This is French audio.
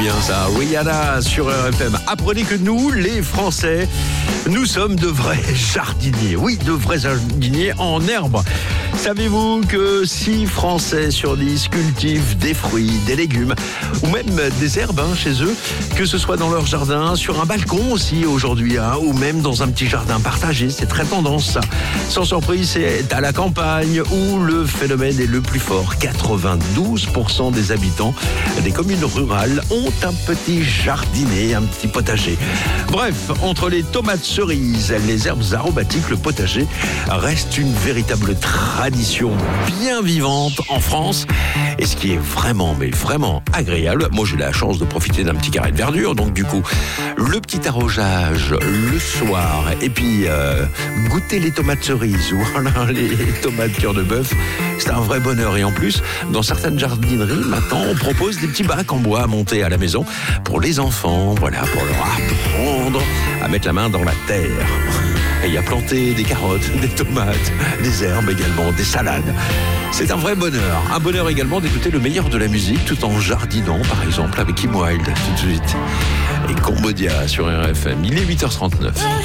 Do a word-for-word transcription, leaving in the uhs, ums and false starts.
Bien ça, Rihanna sur R F M. Apprenez que nous, les Français, nous sommes de vrais jardiniers. Oui, de vrais jardiniers en herbe. Savez-vous que six Français sur dix cultivent des fruits, des légumes ou même des herbes hein, chez eux, que ce soit dans leur jardin, sur un balcon aussi aujourd'hui, hein, ou même dans un petit jardin partagé. C'est très tendance ça. Sans surprise, c'est à la campagne où le phénomène est le plus fort. quatre-vingt-douze pour cent des habitants des communes rurales ont un petit jardinet, un petit potager. Bref, entre les tomates cerises, les herbes aromatiques, le potager reste une véritable tradition bien vivante en France. Et ce qui est vraiment, mais vraiment agréable, moi j'ai la chance de profiter d'un petit carré de verdure, donc du coup, le petit arrosage le soir, et puis euh, goûter les tomates cerises, ou voilà, les tomates cœur de bœuf, c'est un vrai bonheur. Et en plus, dans certaines jardineries, maintenant, on propose des petits bacs en bois à monter à la maison pour les enfants, voilà, pour leur apprendre à mettre la main dans la terre. Et il y a planté des carottes, des tomates, des herbes également, des salades. C'est un vrai bonheur. Un bonheur également d'écouter le meilleur de la musique tout en jardinant, par exemple, avec Kim Wilde, tout de suite. Et Cambodia sur R F M. Il est huit heures trente-neuf.